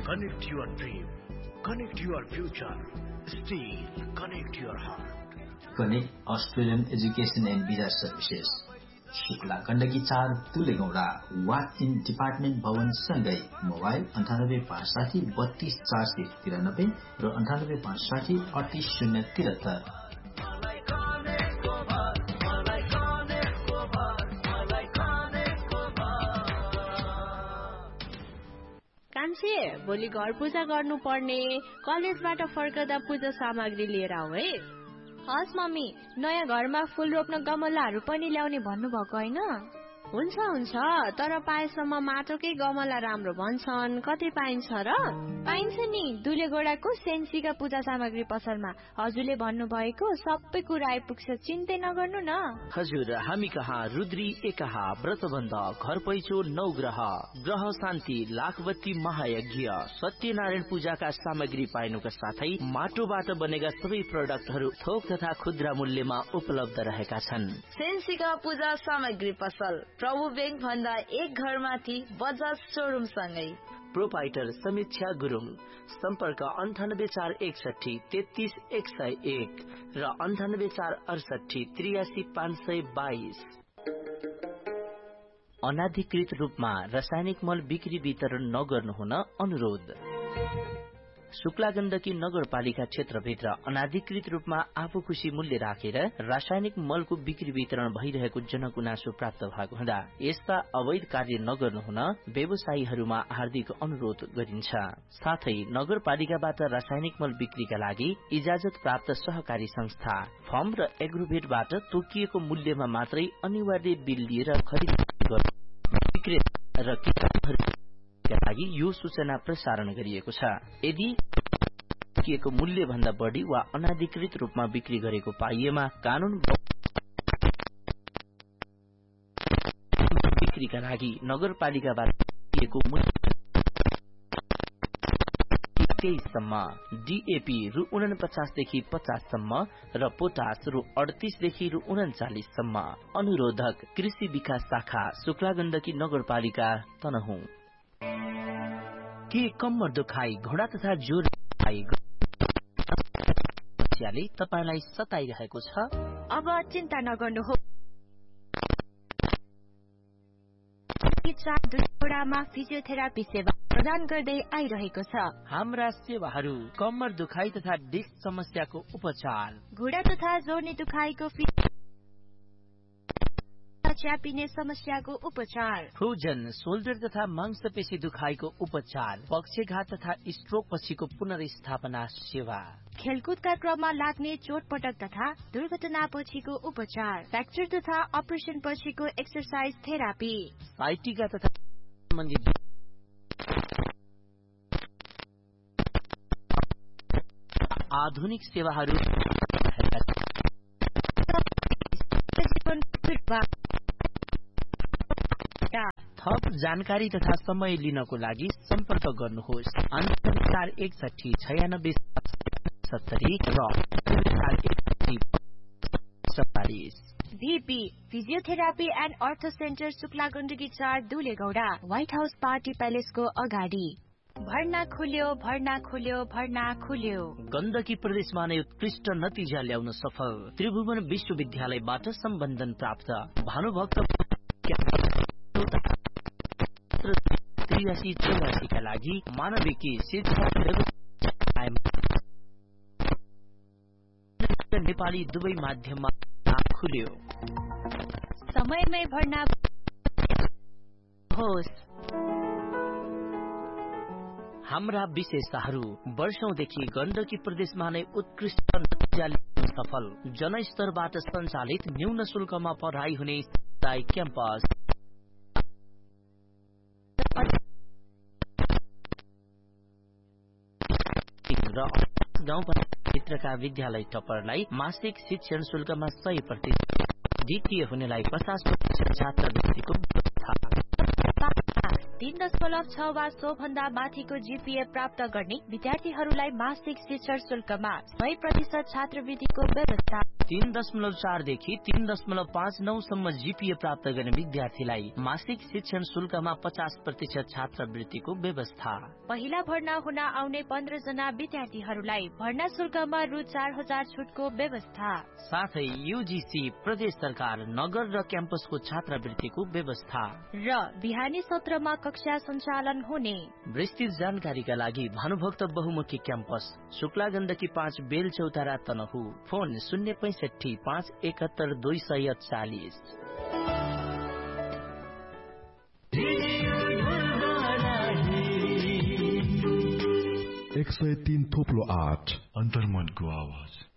Connect your dream. Connect your future. Steel. Connect your heart. Connect Australian Education and Visa Services. Shukla Gandaki 4 तुलेगौडा walk in department भवन सँगै mobile 9856 32 493 र 9856 38 073। कान्छे भोलि घर पूजा गर्नु पर्ने, कलेजबाट फर्कदा पूजा सामग्री लिएर आऊ है। हस् मम्मी, नयाँ घरमा फूल रोप्न गमलाहरू पनि ल्याउने भन्नुभएको होइन? हुन्छ हुन्छ, तर पाएसम्म माटोकै गमला राम्रो भन्छन्। कति पाइन्छ र? पाइन्छ नि, दुलेगोडाको सेन्सीका पूजा सामग्री पसलमा। हजुरले भन्नुभएको सबै कुरा आइपुग्छ, चिन्तै नगर्नु न। हजुर, हामी कहाँ रुद्री एकाहा, व्रतबन्ध, घर पैचो, नवग्रह, ग्रह शान्ति, लाखबत्ती महायज्ञ, सत्यनारायण पूजाका सामग्री पाइनुका साथै माटोबाट बनेका सबै प्रोडक्टहरू थोक तथा खुद्रा मूल्यमा उपलब्ध रहेका छन्। सेन्सीका पूजा सामग्री पसल प्रभु बैंक भन्दा एक घर माथि बजाज शोरूम सँगै। प्रोपाइटर समीक्षा गुरुङ, सम्पर्क 98461 33101 र 98468 83522। अनाधिकृत रूपमा रासायनिक मल बिक्री वितरण नगर्नुहुन अनुरोध। शुक्ला गण्डकी नगरपालिका क्षेत्रभित्र अनाधिकृत रूपमा आफू खुशी मूल्य राखेर रासायनिक मलको बिक्री वितरण भइरहेको जनगुनासो प्राप्त भएको हुँदा यस्ता अवैध कार्य नगर्नुहुन व्यवसायीहरूमा हार्दिक अनुरोध गरिन्छ। साथै नगरपालिकाबाट रासायनिक मल बिक्रीका लागि इजाजत प्राप्त सहकारी संस्था, फर्म र एग्रोभेटबाट तोकिएको मूल्यमा मात्रै अनिवार्य बिल लिएर खरिद विक्रेता र किसानहरू लागि यो सूचना प्रसारण गरिएको छ। यदि तोकिएको मूल्य भन्दा बढी वा अनाधिकृत रूपमा बिक्री गरेको पाइएमा कानून बिक्रीका लागि नगरपालिकाबाट तोकिएको मूल्य सम्म, डीएपी रु 49 देखि 50 सम्म र पोटास रु 38 देखि रु 39 सम्म। अनुरोधक कृषि विकास शाखा, शुक्ला गण्डकी नगरपालिका, तनहुँ। के कम्मर दुखाइ, घोडा तथा जोर समस्याले तपाईलाई सताइरहेको छ? अब चिन्ता नगर्नुहोस्, दुलेगोडामा फिजियोथेरापी सेवा प्रदान गर्दै आइरहेको छ। हाम्रा सेवाहरू कम्मर दुखाइ तथा डिस्क समस्याको उपचार, घुँडा तथा जोर्नी दुखाइको च्यापिने समस्याको उपचार, फ्रोजन शोल्डर तथा मांसपेशी दुखाइको उपचार, पक्षघात तथा स्ट्रोक पछिको पुनर्स्थापना सेवा, खेलकुदका क्रममा लाग्ने चोटपटक तथा दुर्घटना पछिको उपचार, फ्र्याक्चर तथा अपरेसन पछिको एक्सरसाइज थेरापी, साइटिका तथा सम्बन्धित आधुनिक सेवाहरू। थप जानकारी तथा समय लिनको लागि सम्पर्क गर्नुहोस् 9461 96 70 र 47। VP फिजियोथेरापी एन्ड अर्थो centre, Shukla Gandaki 4 दुलेगौडा, white house party प्यालेसको अगाडि। भर्ना खुल्यो, भर्ना खुल्यो, भर्ना खुल्यो। गण्डकी प्रदेशमा नै उत्कृष्ट नतिजा ल्याउन सफल त्रिभुवन विश्वविद्यालयबाट सम्बन्धन प्राप्त भानुभक्त 83-84 का लागि मानविकी शिक्षा नेपाली दुवै माध्यममा खुल्यो। समयमै भर्ना होस्। हाम्रा विशेषताहरू वर्षौंदेखि गण्डकी प्रदेशमा नै उत्कृष्ट नतिजा ल्याउन सफल जनस्तरबाट सञ्चालित न्यून शुल्कमा पढाइ हुने क्याम्पस र गाउँभित्रका विद्यालय टपरलाई मासिक शिक्षण शुल्कमा 100%, द्वितीय हुनेलाई 50% छात्रवृत्तिको व्यवस्था। 3.6 वा सो भन्दा माथिको जीपीए प्राप्त गर्ने विद्यार्थीहरूलाई मासिक शिक्षण शुल्कमा 100% छात्रवृत्तिको व्यवस्था। 3.4 देखि 3.59 सम्म जीपीए प्राप्त गर्ने विद्यार्थीलाई मासिक शिक्षण शुल्कमा 50% छात्रवृत्तिको व्यवस्था। पहिला भर्ना हुन आउने 15 जना विद्यार्थीहरूलाई भर्ना शुल्कमा रु 4000 छुटको व्यवस्था। साथै यूजीसी प्रदेश सरकार नगर र क्याम्पसको छात्रवृत्तिको व्यवस्था र बिहानी सत्रमा कक्षा सञ्चालन हुने। विस्तृत जानकारीका लागि भानुभक्त बहुमुखी क्याम्पस शुक्ला गण्डकी 5 बेल चौतारा तनहु। फोन 065 571 240। 103.8 अन्तर्मनको आवाज।